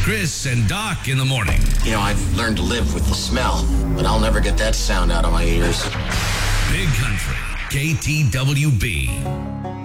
Chris and Doc in the morning. You know, I've learned to live with the smell, but I'll never get that sound out of my ears. Big Country, KTWB.